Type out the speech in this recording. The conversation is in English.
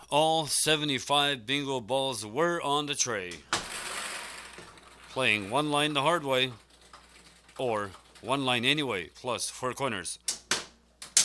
All 75 bingo balls were on the tray. Playing one line the hard way, or one line anyway, plus 4 corners.